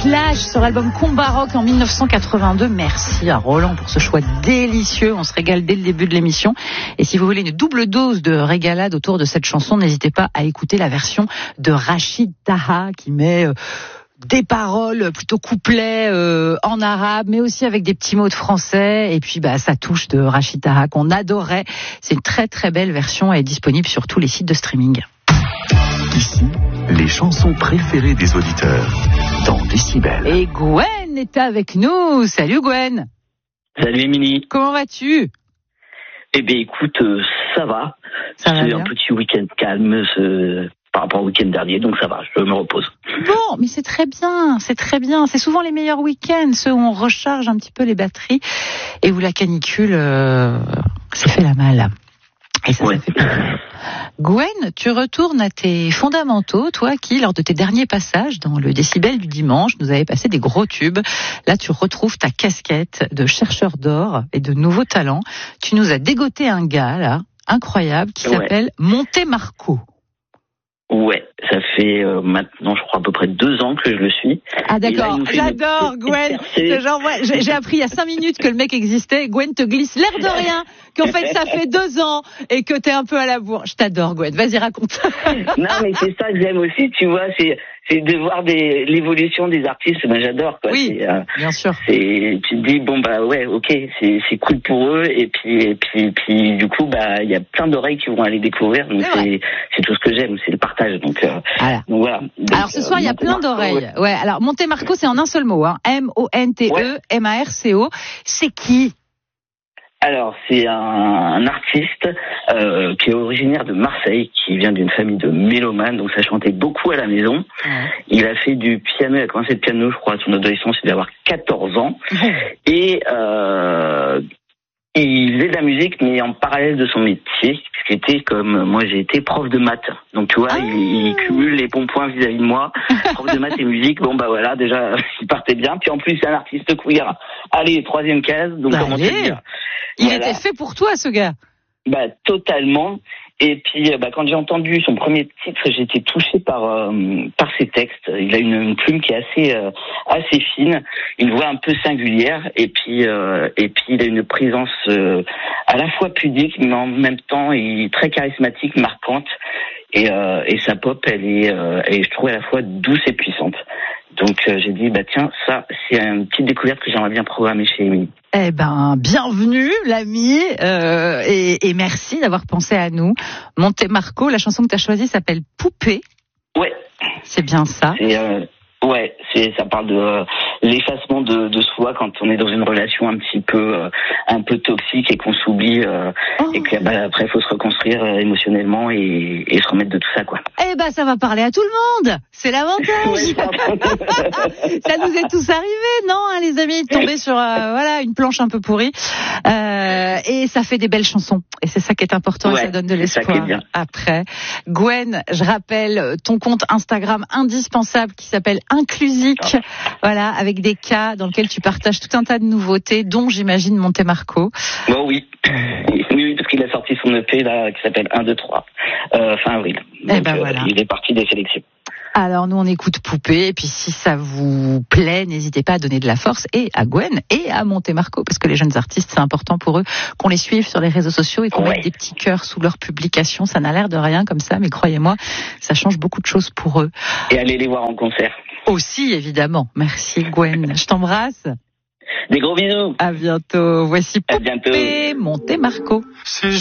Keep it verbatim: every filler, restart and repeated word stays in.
Clash sur l'album Combat Rock en dix-neuf cent quatre-vingt-deux. Merci à Roland pour ce choix délicieux. On se régale dès le début de l'émission. Et si vous voulez une double dose de régalade autour de cette chanson, n'hésitez pas à écouter la version de Rachid Taha qui met euh, des paroles plutôt couplets euh, en arabe, mais aussi avec des petits mots de français. Et puis bah ça touche de Rachid Taha qu'on adorait. C'est une très très belle version et est disponible sur tous les sites de streaming. Ici, les chansons préférées des auditeurs dans Décibel. Et Gwen est avec nous. Salut Gwen. Salut Émilie. Comment vas-tu? Eh bien écoute, euh, ça va. Ça va C'est bien. un petit week-end calme ce... par rapport au week-end dernier, donc ça va, je me repose. Bon, mais c'est très bien, c'est très bien. C'est souvent les meilleurs week-ends, ceux où on recharge un petit peu les batteries et où la canicule euh, s'est fait la malle. Et ça, Ouais. ça fait plaisir. Gwen, tu retournes à tes fondamentaux, toi qui, lors de tes derniers passages dans le Décibel du dimanche, nous avais passé des gros tubes. Là, tu retrouves ta casquette de chercheur d'or et de nouveaux talents. Tu nous as dégoté un gars, là, incroyable, qui Ouais. s'appelle Monte Marco. Ouais, ça fait euh, maintenant, je crois, à peu près deux ans que je le suis. Ah d'accord, Et là, il nous fait j'adore une Gwen. percée. C'est genre, ouais, j'ai, j'ai appris il y a cinq minutes que le mec existait. Gwen te glisse l'air de rien, qu'en fait ça fait deux ans et que t'es un peu à la bourre. Je t'adore Gwen, vas-y raconte. Non, mais c'est ça que j'aime aussi, tu vois, c'est, c'est de voir des, l'évolution des artistes, moi j'adore, quoi. Oui, C'est, euh, bien sûr. c'est, tu te dis, bon, bah ouais, ok, c'est, c'est cool pour eux, et puis, et puis, et puis, du coup, bah, il y a plein d'oreilles qui vont aller découvrir, donc C'est c'est, c'est tout ce que j'aime, c'est le partage, donc, euh, Voilà. donc voilà. Donc, Alors ce soir il y a euh, plein Monte Marco, d'oreilles. Ouais. Alors Monte Marco c'est en un seul mot, hein. M O N T E M A R C O. C'est qui? Alors, c'est un, un artiste euh, qui est originaire de Marseille, qui vient d'une famille de mélomanes, donc ça chantait beaucoup à la maison. Ouais. Il a fait du piano, il a commencé le piano, je crois, à son adolescence, il devait avoir quatorze ans. Et euh, il faisait de la musique, mais en parallèle de son métier, ce qui était comme, moi j'ai été prof de maths. Donc tu vois, Ah. il, il cumule les bons points vis-à-vis de moi. Prof de maths et musique, bon bah voilà, déjà, il partait bien. Puis en plus, c'est un artiste queer. Allez, troisième case, donc Bah, comment te allez. dire? Il Voilà. était fait pour toi ce gars. Bah totalement. Et puis bah quand j'ai entendu son premier titre, j'ai été touché par euh, par ses textes. Il a une, une plume qui est assez euh, assez fine, une voix un peu singulière, et puis euh, et puis il a une présence euh, à la fois pudique, mais en même temps il est très charismatique, marquante. Et euh, et sa pop, elle est euh, elle est, je trouve, à la fois douce et puissante. Donc euh, j'ai dit bah tiens, ça c'est une petite découverte que j'aimerais bien programmer chez Émilie. Eh ben, bienvenue, l'ami, euh, et, et merci d'avoir pensé à nous. Monte Marco, la chanson que tu as choisie s'appelle Poupée. Ouais. C'est bien ça. C'est euh, ouais, c'est ça parle de euh, l'effacement de, de soi quand on est dans une relation un petit peu euh, un peu toxique et qu'on s'oublie euh, Oh. et que bah, après il faut se reconstruire euh, émotionnellement et, et se remettre de tout ça, quoi. Eh ben, ça va parler à tout le monde. C'est l'avantage. Ça nous est tous arrivé, non, hein, les amis, de tomber sur euh, voilà une planche un peu pourrie. Euh, et ça fait des belles chansons. Et c'est ça qui est important. Ouais, et ça donne de c'est ça qui est l'espoir. bien. Après, Gwen, je rappelle ton compte Instagram indispensable qui s'appelle Inclusique. Voilà, avec des cas dans lesquels tu partages tout un tas de nouveautés, dont j'imagine Monte Marco. Bon oui, oui, oui, parce qu'il a sorti son E P là qui s'appelle un, deux, trois euh, fin avril. Donc, Eh ben, euh, voilà. il est parti des sélections. Alors nous on écoute Poupée, et puis si ça vous plaît, n'hésitez pas à donner de la force et à Gwen et à Monte Marco, parce que les jeunes artistes, c'est important pour eux qu'on les suive sur les réseaux sociaux et qu'on Ouais. mette des petits cœurs sous leurs publications. Ça n'a l'air de rien comme ça, mais croyez-moi, ça change beaucoup de choses pour eux. Et allez les voir en concert. Aussi évidemment. Merci Gwen, je t'embrasse. Des gros bisous. À bientôt. Voici À bientôt. Poupée, Monte Marco. C'est